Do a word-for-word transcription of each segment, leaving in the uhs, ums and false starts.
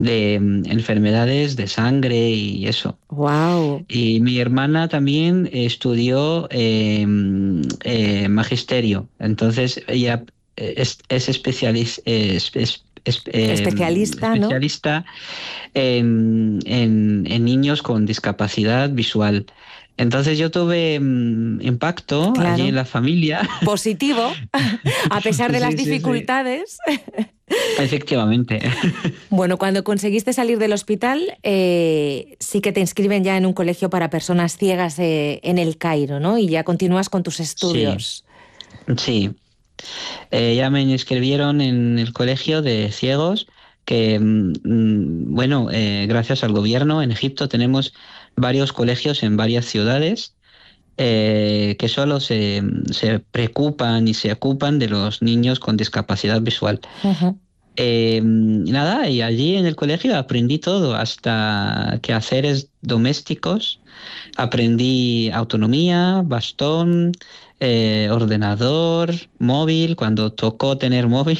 de mm, enfermedades de sangre y eso. Wow. Y mi hermana también estudió eh, mm, eh, magisterio, entonces ella es, es, especialis- es- es- es- eh, Especialista, ¿no? especialista en, en- en niños con discapacidad visual. Entonces yo tuve mm, impacto allí en Claro. la familia. Positivo, a pesar de las Sí, sí, sí. dificultades. Efectivamente. Bueno, cuando conseguiste salir del hospital, eh, sí que te inscriben ya en un colegio para personas ciegas eh, en El Cairo, ¿no? Y ya continúas con tus Sí, estudios. sí. Eh, ya me inscribieron en el colegio de ciegos que, mm, mm, bueno, eh, gracias al gobierno en Egipto tenemos varios colegios en varias ciudades eh, que solo se, se preocupan y se ocupan de los niños con discapacidad visual. Ujú. Eh, y nada, y allí en el colegio aprendí todo, hasta quehaceres domésticos, aprendí autonomía, bastón, eh, ordenador, móvil, cuando tocó tener móvil.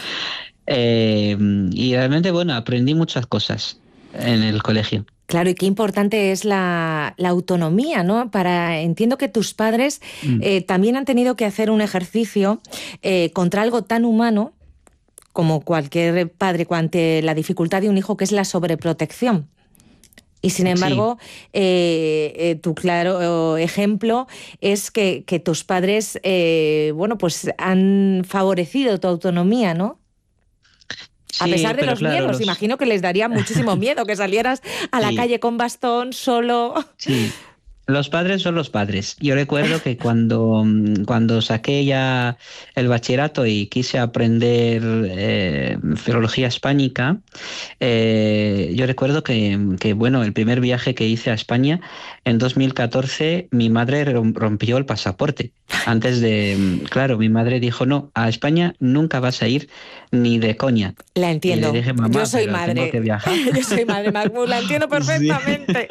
Eh, y realmente, bueno, aprendí muchas cosas en el colegio. Claro, y qué importante es la, la autonomía, ¿no? Para, entiendo que tus padres Mm. eh, también han tenido que hacer un ejercicio eh, contra algo tan humano como cualquier padre ante la dificultad de un hijo, que es la sobreprotección. Y sin Sí, embargo, eh, eh, tu claro ejemplo es que, que tus padres, eh, bueno, pues han favorecido tu autonomía, ¿no? A sí, pesar de pero los claro, miedos, los... imagino que les daría muchísimo miedo que salieras a la Sí, calle con bastón, solo. sí. Los padres son los padres. Yo recuerdo que cuando, mm, cuando saqué ya el bachillerato y quise aprender eh, filología hispánica, eh, yo recuerdo que, que, bueno, el primer viaje que hice a España, en dos mil catorce, mi madre rom- rompió el pasaporte. Antes de, mm, claro, mi madre dijo, no, a España nunca vas a ir ni de coña. La Y le entiendo. dije, Yo mamá, soy pero tengo que madre. viajar. Yo soy madre, Mahmoud, la entiendo Sí. perfectamente.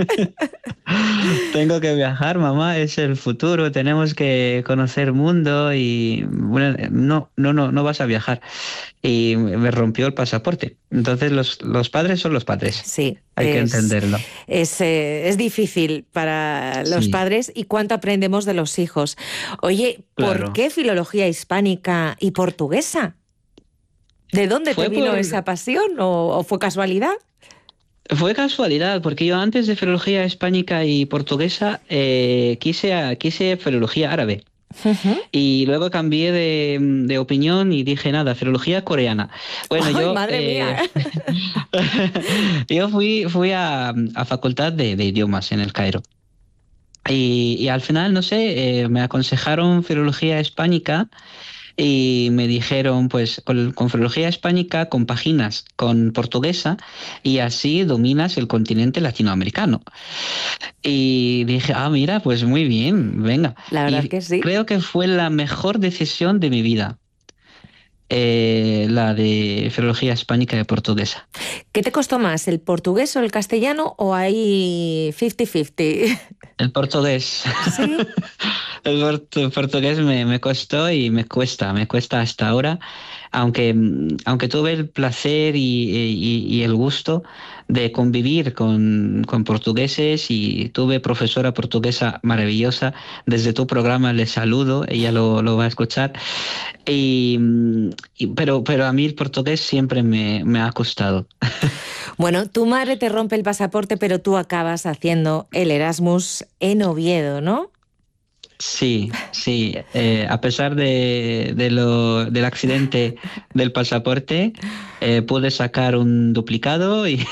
Tengo que viajar, mamá, es el futuro, tenemos que conocer mundo y bueno, no, no, no, no vas a viajar. Y me rompió el pasaporte. Entonces los, los padres son los padres, Sí, hay que es, entenderlo. es, eh, es difícil para los Sí, padres y cuánto aprendemos de los hijos. Oye, ¿por claro. qué filología hispánica y portuguesa? ¿De dónde te Fue vino por, esa pasión o, o fue casualidad? fue casualidad, porque yo antes de filología hispánica y portuguesa eh, quise, a- quise filología árabe. Ujú. Y luego cambié de, de opinión y dije, nada, filología coreana. Bueno, Ay, yo, madre eh, mía. yo fui, fui a, a facultad de, de idiomas en el Cairo. Y, y al final, no sé, eh, me aconsejaron filología hispánica y me dijeron, pues con, con filología hispánica compaginas con portuguesa y así dominas el continente latinoamericano. Y dije, ah, mira, pues muy bien, venga. La verdad Y que sí. creo que fue la mejor decisión de mi vida, eh, la de filología hispánica y portuguesa. ¿Qué te costó más, el portugués o el castellano o hay cincuenta-cincuenta? El portugués. Sí. El portu- portugués me, me costó y me cuesta, me cuesta hasta ahora, aunque, mm, aunque tuve el placer y, y- y el gusto de convivir con, con portugueses y tuve profesora portuguesa maravillosa. Desde tu programa le saludo, ella lo, lo va a escuchar. Y, mm, y- pero, pero a mí el portugués siempre me, me ha costado. Bueno, tu madre te rompe el pasaporte, pero tú acabas haciendo el Erasmus en Oviedo, ¿no? Sí, sí. Eh, a pesar de, de lo, del accidente del pasaporte, eh, pude sacar un duplicado y,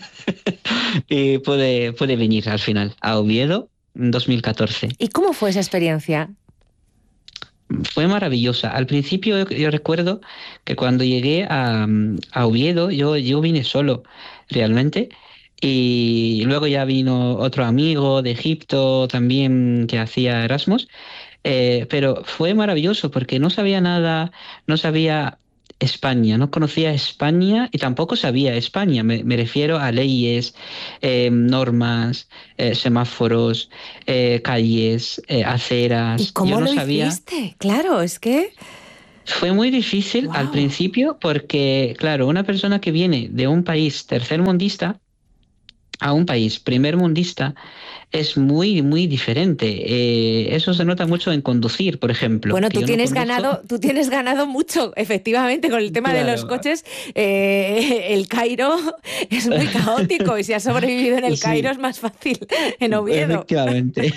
y pude, pude venir al final a Oviedo en dos mil catorce. ¿Y cómo fue esa experiencia? Fue maravillosa. Al principio yo, yo recuerdo que cuando llegué a, a Oviedo, yo, yo vine solo, realmente. Y luego ya vino otro amigo de Egipto también que hacía Erasmus. Eh, pero fue maravilloso porque no sabía nada, no sabía España, no conocía España y tampoco sabía España. Me, me refiero a leyes, eh, normas, eh, semáforos, eh, calles, eh, ¿Y aceras. Yo cómo no lo sabía. hiciste? Claro, es que... Fue muy difícil al Wow. principio porque, claro, una persona que viene de un país tercermundista a un país primermundista es muy, muy diferente. Eh, eso se nota mucho en conducir, por ejemplo, Bueno, que tú yo no tienes conduzco. ganado, tú tienes ganado mucho, efectivamente, con el tema de los Claro, coches. Eh, el Cairo es muy caótico y si has sobrevivido en el Cairo sí, es más fácil en Oviedo. efectivamente.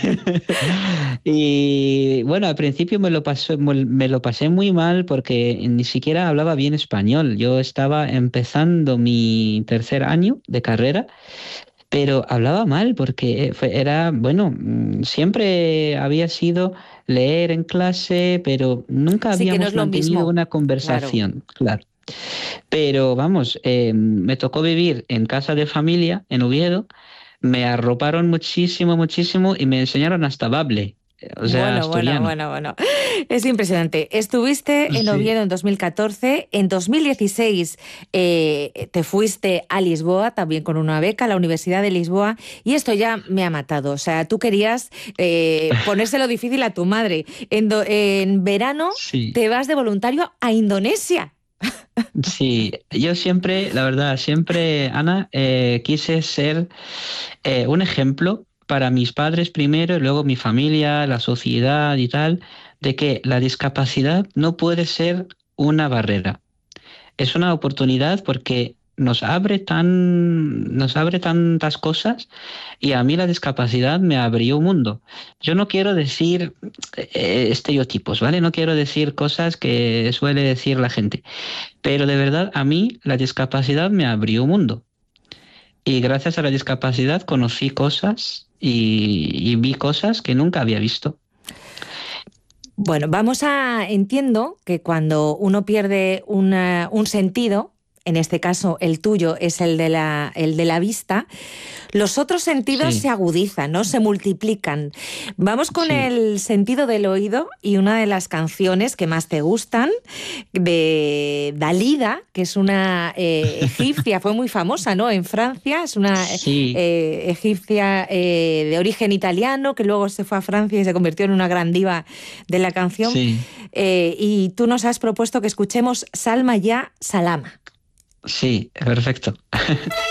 Y bueno, al principio me lo pasé, me lo pasé muy mal porque ni siquiera hablaba bien español. Yo estaba empezando mi tercer año de carrera, pero hablaba mal porque fue- era, bueno, mm, siempre había sido leer en clase, pero nunca Sí que no es habíamos lo mantenido mismo, una claro. conversación, claro. Pero vamos, eh, me tocó vivir en casa de familia en Oviedo, me arroparon muchísimo, muchísimo y me enseñaron hasta bable, eh, o sea, Bueno, bueno, asturiano. bueno, bueno. Es impresionante. Estuviste en Sí, Oviedo en dos mil catorce, en dos mil dieciséis eh, te fuiste a Lisboa, también con una beca a la Universidad de Lisboa, y esto ya me ha matado. O sea, tú querías eh, ponérselo difícil a tu madre. En, do- en verano sí. te vas de voluntario a Indonesia. Sí, yo siempre, la verdad, siempre, Ana, eh, quise ser eh, un ejemplo para mis padres primero y luego mi familia, la sociedad y tal, de que la discapacidad no puede ser una barrera. Es una oportunidad porque nos abre tan, nos abre tantas cosas y a mí la discapacidad me abrió un mundo. Yo no quiero decir eh, estereotipos, ¿vale? No quiero decir cosas que suele decir la gente, pero de verdad a mí la discapacidad me abrió un mundo. Y gracias a la discapacidad conocí cosas y, y vi cosas que nunca había visto. Bueno, vamos a, entiendo que cuando uno pierde una- un sentido, en este caso el tuyo es el de la, el de la vista, los otros sentidos se Sí, agudizan, ¿no? Se multiplican. Vamos con sí, el sentido del oído y una de las canciones que más te gustan, de Dalida, que es una eh, egipcia, fue muy famosa, ¿no? En Francia, es una sí, eh, egipcia eh, de origen italiano, que luego se fue a Francia y se convirtió en una gran diva de la canción. sí, Eh, y tú nos has propuesto que escuchemos Salma ya Salama. sí, perfecto.